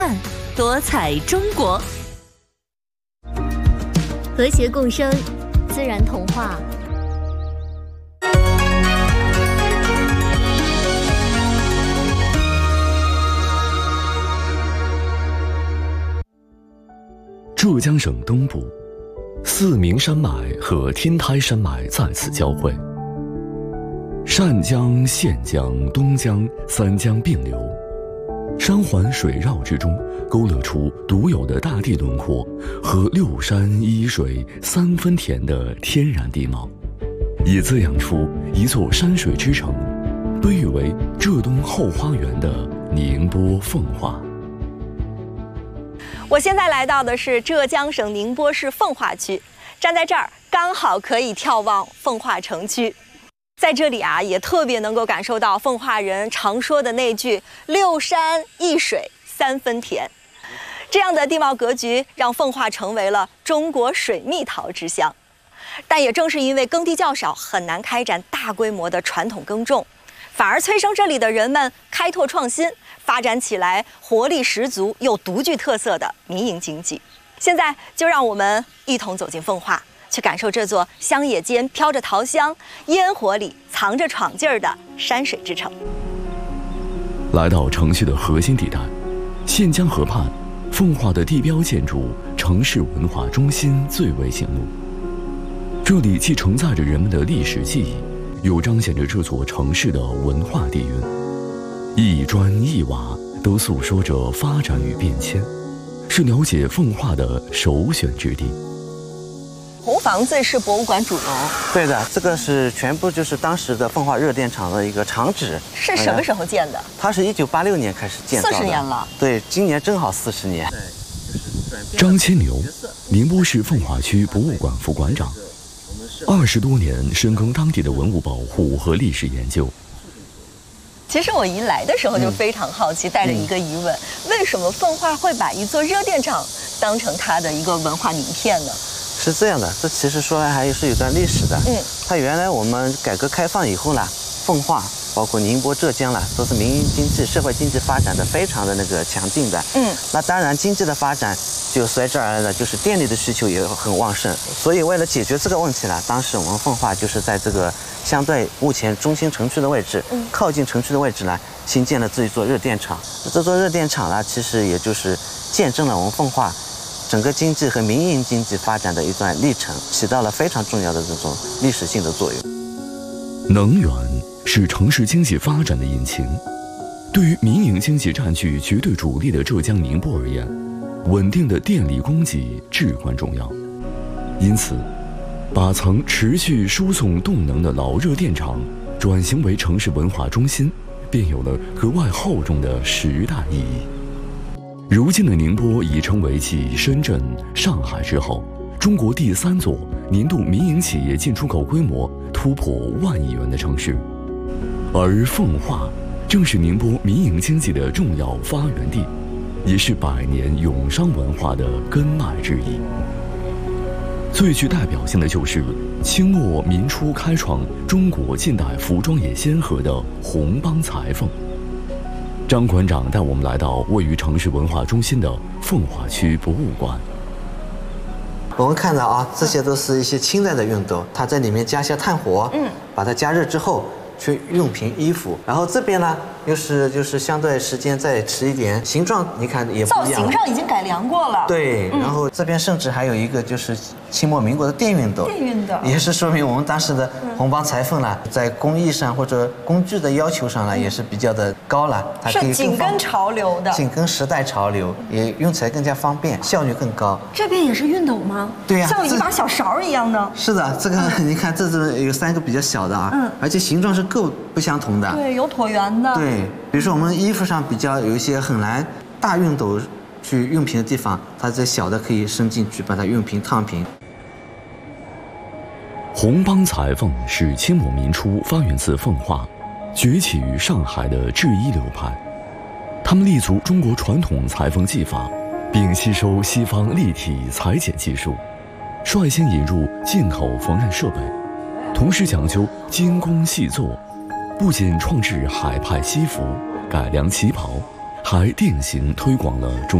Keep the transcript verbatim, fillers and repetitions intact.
多彩中国， 和谐共生，自然童话。 浙江省东部，四明山脉和天台山脉在此交汇，善江、县江、东江三江并流，山环水绕之中，勾勒出独有的大地轮廓和六山一水三分田的天然地貌，也滋养出一座山水之城，被誉为浙东后花园的宁波奉化。 我现在来到的是浙江省宁波市奉化区，站在这儿刚好可以眺望奉化城区。在这里啊，也特别能够感受到奉化人常说的那句“六山一水三分田”。这样的地貌格局让奉化成为了中国水蜜桃之乡。但也正是因为耕地较少，很难开展大规模的传统耕种，反而催生这里的人们开拓创新，发展起来活力十足又独具特色的民营经济。现在就让我们一同走进奉化，去感受这座乡野间飘着桃香、烟火里藏着闯劲儿的山水之城。 来到城区的核心地带，县江河畔，奉化的地标建筑城市文化中心最为醒目。这里既承载着人们的历史记忆，又彰显着这座城市的文化底蕴。一砖一瓦都诉说着发展与变迁，是了解奉化的首选之地。 红房子是博物馆主楼， 对的，这个是全部就是当时的奉化热电厂的一个厂址。 是什么时候建的？ 它是一九八六年开始建造的， 四十年了。 对，今年正好四十年。 张千牛，宁波市奉化区博物馆副馆长，二十多年深耕当地的文物保护和历史研究。 其实我一来的时候就非常好奇，带着一个疑问：为什么奉化会把一座热电厂当成它的一个文化名片呢？ 是这样的，这其实说来还是有段历史的。嗯，它原来我们改革开放以后呢，奉化包括宁波、浙江啦，都是民营经济、社会经济发展的非常的那个强劲的。嗯，那当然经济的发展就随之而来的就是电力的需求也很旺盛。所以为了解决这个问题呢，当时我们奉化就是在这个相对目前中心城区的位置，嗯，靠近城区的位置呢，新建了这一座热电厂。这座热电厂呢，其实也就是见证了我们奉化整个经济和民营经济发展的一段历程，起到了非常重要的这种历史性的作用。 能源是城市经济发展的引擎，对于民营经济占据绝对主力的浙江宁波而言，稳定的电力供给至关重要。因此，把曾持续输送动能的老热电厂转型为城市文化中心，便有了格外厚重的时代意义。如今的宁波已成为继深圳、上海之后，中国第三座年度民营企业进出口规模突破万亿元的城市，而奉化正是宁波民营经济的重要发源地，也是百年永商文化的根脉之一。最具代表性的就是清末民初开创中国近代服装业先河的红帮裁缝。张馆长带我们来到位于城市文化中心的奉化区博物馆。 我们看到啊，这些都是一些清代的熨斗，它在里面加些炭火，嗯，把它加热之后去熨平衣服。然后这边呢，又是就是相对时间再迟一点，形状你看也不一样， 造型上已经改良过了。 对，嗯、然后这边甚至还有一个就是清末民国的电熨斗， 电熨斗也是说明我们当时的红帮裁缝呢，在工艺上或者工具的要求上呢，也是比较的高了。它可以是紧跟潮流的， 紧跟时代潮流，也用起来更加方便，效率更高。 这边也是熨斗吗？ 对呀、啊， 像一把小勺一样的。 是的，这个你看，这是有三个比较小的啊，嗯，而且形状是各不相同的。 对，有椭圆的。 对，比如说我们衣服上比较有一些很难大熨斗去熨平的地方，它这小的可以伸进去把它熨平烫平。 红帮裁缝是清末民初发源自奉化，崛起于上海的制衣流派。他们立足中国传统裁缝技法，并吸收西方立体裁剪技术，率先引入进口缝纫设备，同时讲究精工细作，不仅创制海派西服、改良旗袍， 还定型推广了中